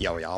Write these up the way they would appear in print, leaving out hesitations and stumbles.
Ja, ja.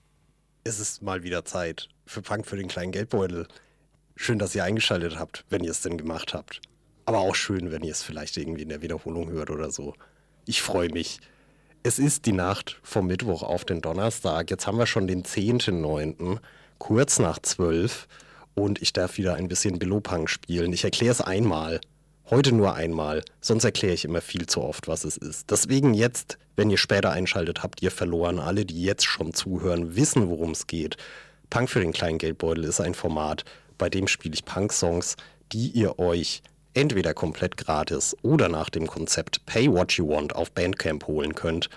Es ist mal wieder Zeit für Punk für den kleinen Geldbeutel. Schön, dass ihr eingeschaltet habt, wenn ihr es denn gemacht habt. Aber auch schön, wenn ihr es vielleicht irgendwie in der Wiederholung hört oder so. Ich freue mich. Es ist die Nacht vom Mittwoch auf den Donnerstag. Jetzt haben wir schon den 10.9., kurz nach 12. Und ich darf wieder ein bisschen Billo-Punk spielen. Ich erkläre es einmal. Heute nur einmal. Sonst erkläre ich immer viel zu oft, was es ist. Deswegen jetzt, wenn ihr später einschaltet, habt ihr verloren. Alle, die jetzt schon zuhören, wissen, worum es geht. Punk für den kleinen Geldbeutel ist ein Format, bei dem spiele ich Punk-Songs, die ihr euch entweder komplett gratis oder nach dem Konzept Pay What You Want auf Bandcamp holen könnt.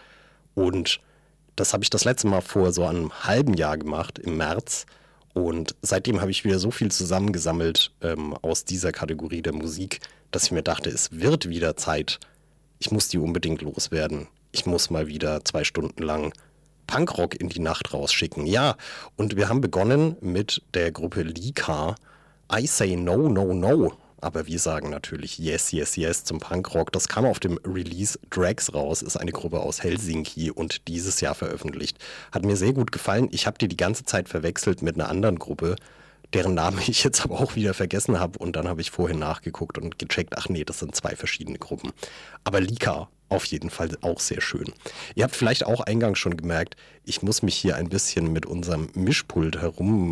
Und das habe ich das letzte Mal vor so einem halben Jahr gemacht, im März. Und seitdem habe ich wieder so viel zusammengesammelt aus dieser Kategorie der Musik, dass ich mir dachte, es wird wieder Zeit. Ich muss die unbedingt loswerden. Ich muss mal wieder 2 Stunden lang Punkrock in die Nacht rausschicken. Ja, und wir haben begonnen mit der Gruppe Lika. I say no, no, no. Aber wir sagen natürlich yes, yes, yes zum Punkrock. Das kam auf dem Release Drags raus, ist eine Gruppe aus Helsinki und dieses Jahr veröffentlicht. Hat mir sehr gut gefallen. Ich habe die ganze Zeit verwechselt mit einer anderen Gruppe, deren Namen ich jetzt aber auch wieder vergessen habe. Und dann habe ich vorhin nachgeguckt und gecheckt, ach nee, das sind 2 verschiedene Gruppen. Aber Lika auf jeden Fall auch sehr schön. Ihr habt vielleicht auch eingangs schon gemerkt, ich muss mich hier ein bisschen mit unserem Mischpult herum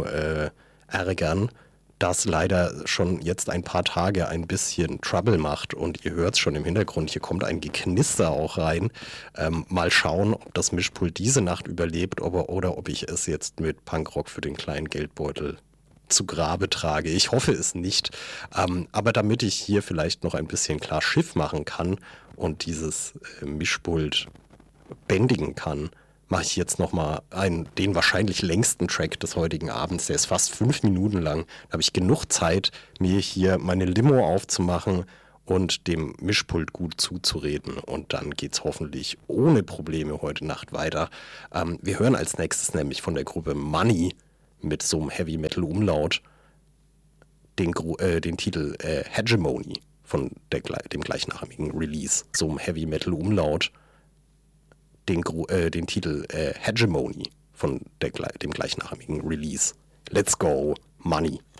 ärgern, das leider schon jetzt ein paar Tage ein bisschen Trouble macht und ihr hört es schon im Hintergrund, hier kommt ein Geknister auch rein. Mal schauen, ob das Mischpult diese Nacht überlebt oder ob ich es jetzt mit Punkrock für den kleinen Geldbeutel zu Grabe trage. Ich hoffe es nicht, aber damit ich hier vielleicht noch ein bisschen klar Schiff machen kann und dieses Mischpult bändigen kann, mache ich jetzt nochmal den wahrscheinlich längsten Track des heutigen Abends. Der ist fast 5 Minuten lang. Da habe ich genug Zeit, mir hier meine Limo aufzumachen und dem Mischpult gut zuzureden. Und dann geht's hoffentlich ohne Probleme heute Nacht weiter. Wir hören als nächstes nämlich von der Gruppe Money mit so einem Heavy Metal Umlaut den Titel Hegemony von dem gleichnamigen Release. So einem Heavy Metal Umlaut den Titel Hegemony von dem gleichnamigen Release. Let's go, Money.